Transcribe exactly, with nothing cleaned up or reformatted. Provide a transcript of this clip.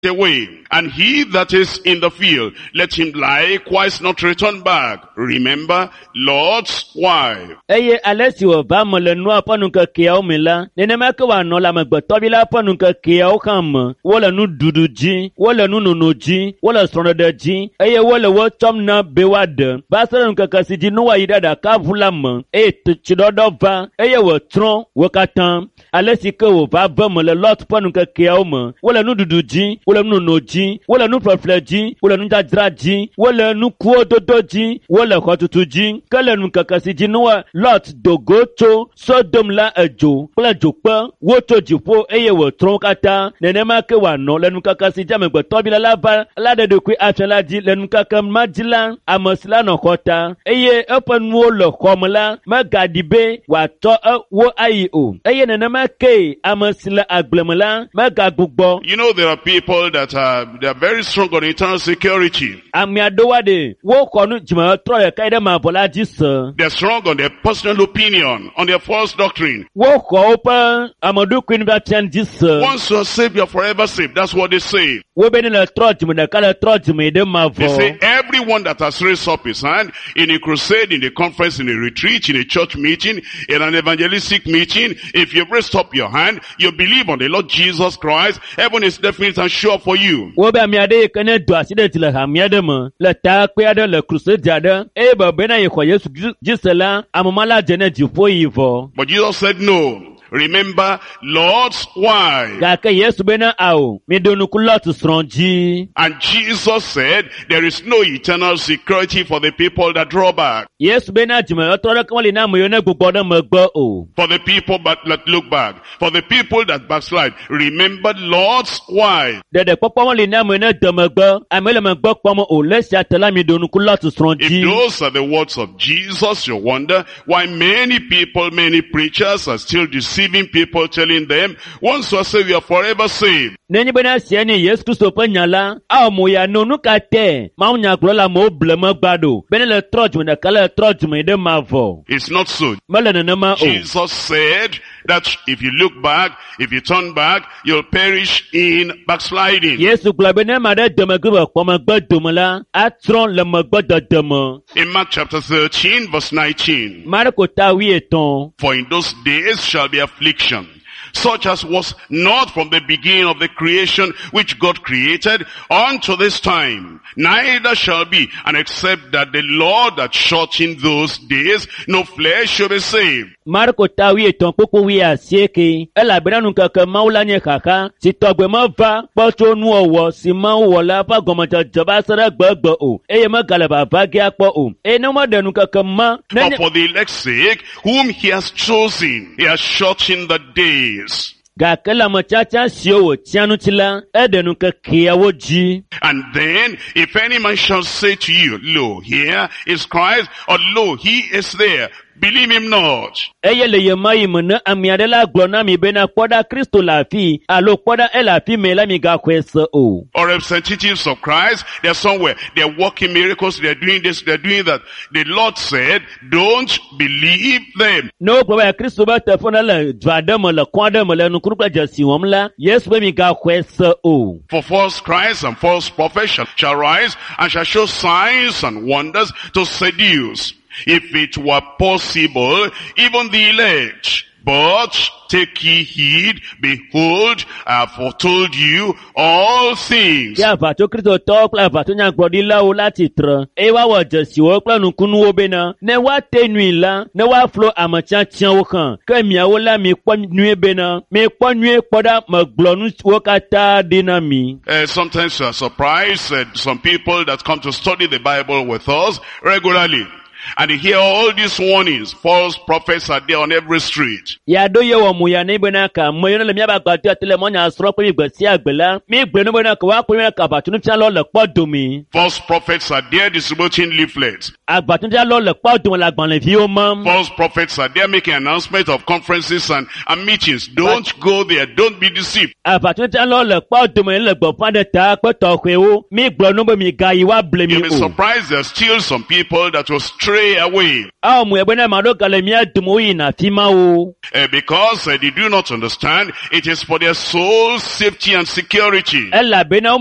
away. And he that is in the field, let him likewise not return back. Remember Lord's wife. Eye alesi wo ba mo le nu aponu keke o mi la. Nene ma ke wa no la me gbeto bi la aponu keke o kan mo. Wo le nu dudu ji, wo le nu nunu ji, wo le soro de ji. Eye wo le wo chom na be wa de. Ba soro nu keke si ji nu wa ida da ka vula mo. E ti dodo va. Eye wo tron wo katan. Alesi ke wo ba ba mo le lot ponu keke o mo. Wo le nu dudu ji, wo le nu nunu ji, wo le nu profle ji, wo le nu jadra ji, wo le nu kuo dodo ji, wo le khotutu ji. Ke le nu keke si ji nu wa lot dogo cho Sodom la ejo kple dzokpe wo tso dziƒo eye wo trɔ kata nenema ke wòanɔ le nukaka si dzi amegbetɔ bi la la va la ɖe ɖokui afia la dzi le nukaka ma dzi la ame si la nɔ xɔ ta eye eƒe nuwo le xɔme la megaɖi be wòatsɔ wo ayi o eye nenema ke ame si le agbleme la megagbugbɔ. You know, there are people that are they are very strong on internal security. Ame aɖewo ɖe wo xɔ nu dzimetrɔ ɖeka yi ɖe mavɔ la dzi se. They are strong on their personal opinion, on their false doctrine. Wo xɔ woƒe ameɖokui nu fiafia dzi se. Once you are saved, you are forever saved. That's what they say. Wo be ne le trɔ dzime ɖeka le trɔ dzime yi ɖe mavɔ. They say everyone that has raised up his hand in a crusade, in a conference, in a retreat, in a church meeting, in an evangelistic meeting, if you've raised up your hand, you believe on the Lord Jesus Christ, heaven is definite and sure for you. Wo be ame aɖe yi ke ne do asi ɖe dzi le hame aɖe me, le takpe aɖe le crusade aɖe, eye be bena yexɔ Yesu dzi se la, amema la dze ne dziƒo yi vɔ. But Jesus said no. Remember Lord's wife. Gake Yesu bena ao, mi do nuku Lot srɔ̃ dzi. And Jesus said there is no eternal security for the people that draw back. Yesu bena dzimetɔ ɖeke meli na ame yiwo ne gbugbɔ ɖe megbe o. For the people but that look back. For the people that backslide. Remember Lord's wife. Ɖeɖe kpɔkpɔ meli na ame yiwo ne de megbe, ame le megbe kpɔm o, le sia te la mi do nuku Lot srɔ̃ If dzi. those are the words of Jesus, you wonder why many people, many preachers are still deceiving people, telling them, once you are saved, you are forever saved. Nenye bena sia ni Yesu Kristo ƒe nya la, awo mo ya no nu ka te, mawu nyagblɔla mo ble megba ɖo, bena le trɔ dzime ɖeka le trɔ dzime yi ɖe mavɔ. It's not so. Mele nenema o. Jesus said that if you look back, if you turn back, you'll perish in backsliding. Yesu gblɔ be ne ame aɖe de megbe be kpɔ megbe dome la, atrɔ le megbe dede me. In Mark chapter thirteen, verse nineteen, Marko ta wi etɔ̃. for in those days shall be affliction, such as was not from the beginning of the creation which God created unto this time, neither shall be, and except that the Lord that shortened those days, no flesh shall be saved. Marko ta wi etɔ̃ kpokpo wi asieke, elabena nukeke Mawu la nye xaxa, si tɔgbe meva kpɔ tso nuwɔwɔ si Mawu wɔ la ƒe gɔmedzedze va se ɖe gbegbe o, eye megale vava ge akpɔ o, eye ne meɖe nukeke ma, But for the elect's sake, whom he has chosen, he has shortened the days. gake le ametsatsa siwo wòtia ŋuti la, eɖe nukekeawo dzi. And then, if any man shall say to you, lo, here is Christ, or lo, he is there, believe him not. Eye le ye ma yi me ne ame aɖe la gblɔ na mi bena kpɔ ɖa Kristo le afi, alo kpɔ ɖa ele afi me la mi gaxɔe se o. Or representatives of Christ, they're somewhere, they're working miracles, they're doing this, they're doing that. The Lord said, don't believe them. Ne wo gblɔ be Kristo be teƒe ne le du aɖe me le kɔ aɖe me le nukunu kple dzesi wɔm la, Yesu be mi gaxɔe se o. For false Christ and false prophets shall, shall rise and shall show signs and wonders to seduce, if it were possible, even the elect. But take ye heed, behold, I have foretold you all things. Ke aʋatso Kristotɔwo kple aʋatso nyagblɔɖilawo la tsitre, eye woawɔ dzesiwo kple nukunuwo bena, ne woate nui la, ne woaflo ametsiatsiawo xɛ, ke miawo la mikpɔ nyuie bena, mikpɔ nyuie kpɔ ɖa megblɔ nuwo katã ɖi na mi. Uh, sometimes we are surprised at some people that come to study the Bible with us regularly. And you hear all these warnings. False prophets are there on every street. Ya do ye wɔ mo ya ne bena ka mo yɔ le miaba gbadɔ ate le mɔnya srɔ̃ kple mi gbesi agbe la, mi gblɔ ne bena ka woakpɔ mi ka aʋatso nufialɔ le kpɔ dome. False prophets are there distributing leaflets. Aʋatso nufialɔ le kpɔ dome le agbalẽviwo mam. False prophets are there making announcements of conferences and, and meetings. Don't go there. Don't be deceived. Aʋatso nufialɔ le kpɔ dome le gbɔƒã ɖe ta kpe tɔxɔewo, mi gblɔ ne be mi gayi woable mi You'll be o. surprised there are still some people that will stray stray away. A mu ebe na ma do kale mi adum yi na fi ma o. Uh, because uh, they do not understand, it is for their soul safety and security. Ela be na